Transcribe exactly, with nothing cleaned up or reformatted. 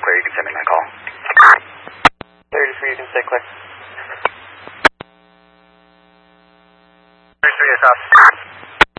clear, you can send me that call. thirty-three, you can stay clear. thirty-three is up.